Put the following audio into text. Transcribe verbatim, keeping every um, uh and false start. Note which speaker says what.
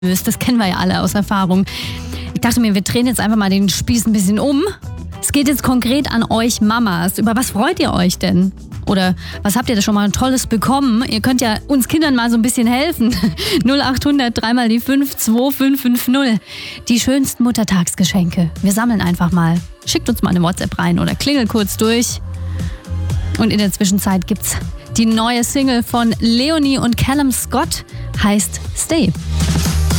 Speaker 1: Das kennen wir ja alle aus Erfahrung. Ich dachte mir, wir drehen jetzt einfach mal den Spieß ein bisschen um. Es geht jetzt konkret an euch Mamas. Über was freut ihr euch denn? Oder was habt ihr da schon mal Tolles bekommen? Ihr könnt ja uns Kindern mal so ein bisschen helfen. null achthundert dreimal die fünf zwei fünf fünf null. Die schönsten Muttertagsgeschenke. Wir sammeln einfach mal. Schickt uns mal eine WhatsApp rein oder klingelt kurz durch. Und in der Zwischenzeit gibt's die neue Single von Leonie und Callum Scott. Heißt Stay.